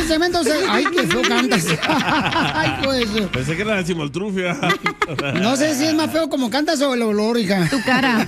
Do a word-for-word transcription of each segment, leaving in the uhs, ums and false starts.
este segmento se... Ay, qué feo cantas. Ay, pues. Pensé que era la chimoltrufia. No sé si es más feo como cantas o el olor, hija. Tu cara.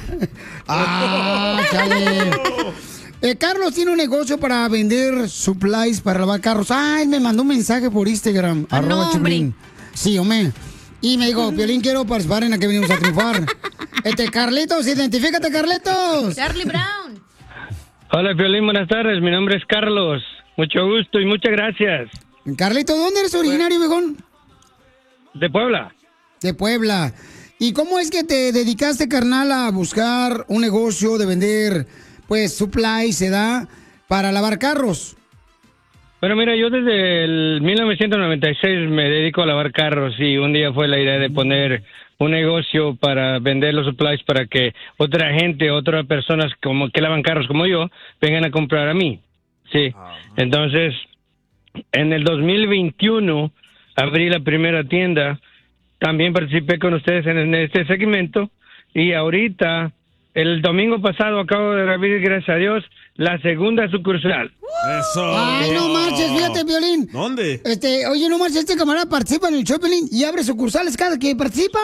Ah, chale. Eh, Carlos tiene un negocio para vender supplies para lavar carros. Ay, me mandó un mensaje por Instagram. Ah, no, Chupilín. Sí, hombre. Y me dijo, Piolín, quiero participar en la que venimos a triunfar. Este, Carlitos, identifícate, Carlitos. Charlie Brown. Hola, Piolín, buenas tardes. Mi nombre es Carlos. Mucho gusto y muchas gracias. Carlitos, ¿dónde eres originario, viejón? De Puebla. De Puebla. ¿Y cómo es que te dedicaste, carnal, a buscar un negocio de vender, pues, supplies, se da, para lavar carros? Bueno, mira, yo desde el mil novecientos noventa y seis me dedico a lavar carros y un día fue la idea de poner un negocio para vender los supplies para que otra gente, otras personas como que lavan carros como yo, vengan a comprar a mí. Sí. Entonces, en el dos mil veintiuno abrí la primera tienda. También participé con ustedes en este segmento y ahorita, el domingo pasado, acabo de abrir, gracias a Dios, la segunda sucursal. Eso. Ay, no marches, fíjate, Violín. ¿Dónde? Este, oye, no marches, este camarada participa en el show, Piolín, y abre sucursales cada que participa.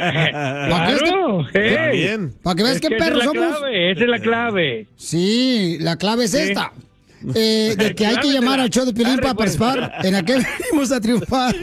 Claro, hey. Bien. Para que veas Es qué que esa perros es la somos. clave, esa es la clave. Sí, la clave es Sí. esta. Eh, de que hay que llamar al show de Piolín para pues. participar en aquel venimos a triunfar.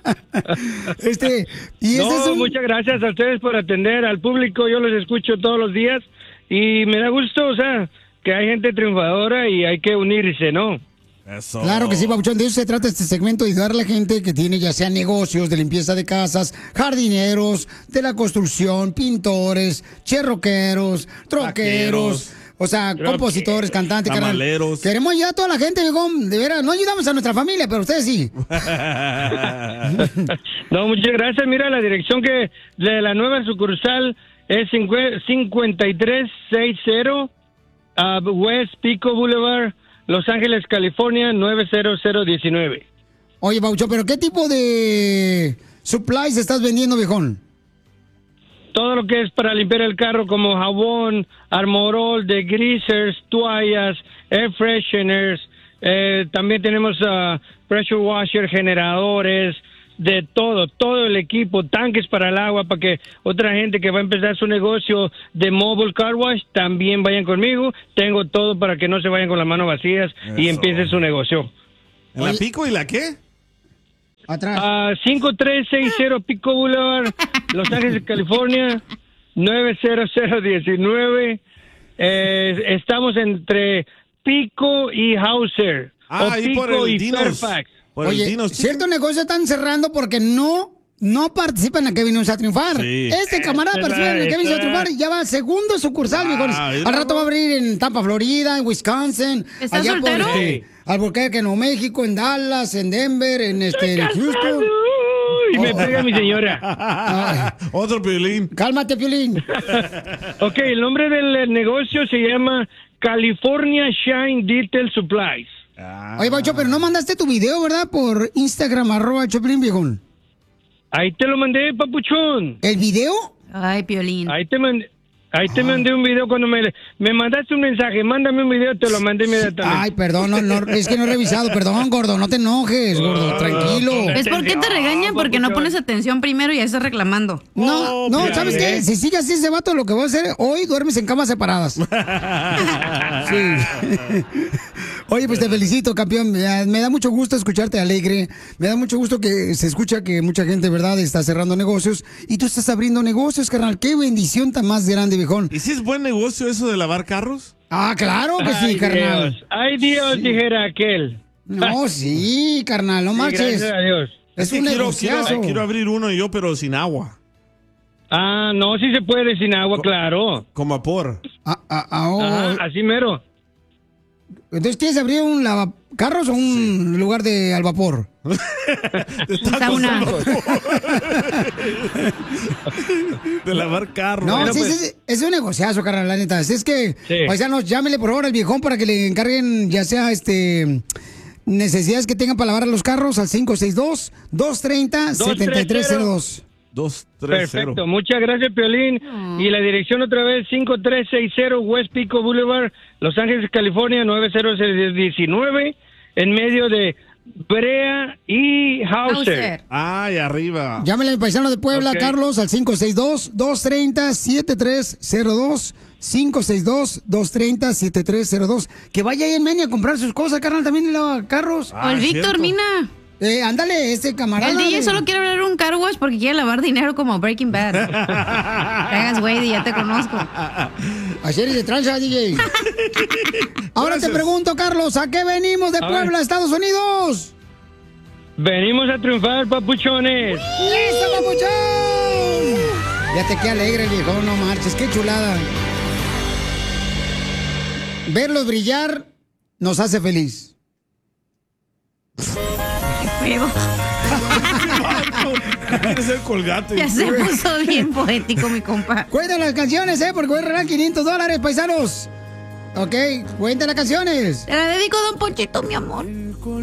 este, y ese No, es un... muchas gracias a ustedes por atender al público. Yo los escucho todos los días y me da gusto, o sea, que hay gente triunfadora y hay que unirse, ¿no? Eso. Claro que sí, Pabuchón. De eso se trata este segmento, de ayudar a la gente que tiene ya sea negocios de limpieza de casas, jardineros, de la construcción, pintores, cherroqueros, troqueros. Taqueros. O sea, Troque- compositores, cantantes, carnal. Tamaleros. Queremos ayudar a toda la gente, viejón. De veras, no ayudamos a nuestra familia, pero ustedes sí. No, muchas gracias. Mira, la dirección que de la nueva sucursal es cincuenta y tres sesenta uh, West Pico Boulevard, Los Ángeles, California, nueve cero cero uno nueve. Oye, Pabuchón, ¿pero qué tipo de supplies estás vendiendo, viejón? Todo lo que es para limpiar el carro, como jabón, armorol, degreasers, toallas, air fresheners. Eh, también tenemos uh, pressure washer, generadores, de todo, todo el equipo, tanques para el agua, para que otra gente que va a empezar su negocio de mobile car wash también vayan conmigo. Tengo todo para que no se vayan con las manos vacías y Eso. empiecen su negocio. ¿En la Pico y la qué? Atrás. Ah, cinco tres seis cero Pico Boulevard, Los Ángeles, California, nueve cero cero uno nueve. Eh, estamos entre Pico y Hauser. Ah, o ahí Pico por el y Dinos. Fairfax. Por el Oye, Dinos. ciertos negocios están cerrando porque no, no participan en la que vinimos a triunfar. Sí. Este camarada Esa, participa en la que vinimos a esa. triunfar y ya va segundo sucursal, Wow, viejones. ¿es Al rato verdad? va a abrir en Tampa, Florida, en Wisconsin. ¿Estás allá por, soltero? este, Albuquerque, Nuevo México, en Dallas, en Denver, en este, en Houston. Uy, me pega mi señora. Ay, Otro Piolín. cálmate, Piolín. Ok, el nombre del negocio se llama California Shine Detail Supplies. Ah. Oye, Pacho, pero no mandaste tu video, ¿verdad? Por Instagram, arroba Choplin, viejón. Ahí te lo mandé, papuchón. ¿El video? Ay, Piolín. Ahí te mandé. Ahí te mandé un video cuando me, me mandaste un mensaje. Mándame un video, te lo mandé inmediatamente. Ay, perdón, no, no, es que no he revisado. Perdón, gordo, no te enojes, gordo, tranquilo. ¿Es porque te regañan? Porque no pones atención primero y ya estás reclamando. No, Oh, no, mira, ¿sabes qué? ¿eh? Si sigue así ese vato, lo que voy a hacer hoy, duermes en camas separadas. Sí. Oye, pues te felicito, campeón. Me da, me da mucho gusto escucharte alegre. Me da mucho gusto que se escucha que mucha gente, ¿verdad?, está cerrando negocios. Y tú estás abriendo negocios, carnal. Qué bendición tan más grande, viejón. ¿Y si es buen negocio eso de lavar carros? Ah, claro que sí, Ay, carnal. Dios. Ay, Dios, dijera aquel. No, sí, carnal, no Sí, marches. gracias a Dios. Es que un quiero, negociazo. quiero, quiero abrir uno yo, pero sin agua. Ah, no, sí se puede sin agua, claro. Con vapor. Ah, ah, ah, oh. Ajá, así mero. Entonces, ¿quieres abrir un lavacarros o un lugar de al vapor? Sauna. De lavar carros. No, Bueno, sí, pues. sí, sí, es un negociazo, carnal, la neta. Así es que, Sí. paisanos, llámenle por favor al viejón para que le encarguen, ya sea este necesidades que tengan para lavar los carros al cinco seis dos, dos tres cero, siete tres cero dos. Dos, tres, cero. Perfecto, muchas gracias, Piolín. Y la dirección otra vez, cinco tres seis cero West Pico Boulevard, Los Ángeles, California, nueve cero cero uno nueve, en medio de Brea y Hauser. Ay, arriba. Llámale al paisano de Puebla, Ok. Carlos, al cinco seis dos, dos tres cero, siete tres cero dos. cinco seis dos, dos tres cero, siete tres cero dos. Que vaya ahí en Menia a comprar sus cosas, carnal, también los carros. O el Víctor, Mina. Eh, ándale, este camarada. El D J de- solo quiere hablar un car wash porque quiere lavar dinero como Breaking Bad. Te hagas güey, ya te conozco. Ayer de tranza, D J. Ahora Gracias. te pregunto, Carlos, ¿a qué venimos de A Puebla, ver. Estados Unidos? Venimos a triunfar, papuchones. ¡Eso, papuchón! Ya te queda alegre el viejo, no marches, qué chulada. Verlos brillar nos hace feliz. Pero Quiere ser colgate. ya se puso bien poético, mi compa. Cuenten las canciones, ¿eh? Porque voy a regalar quinientos dólares, paisanos. Ok, cuenten las canciones. Te la dedico, don Ponchito, mi amor.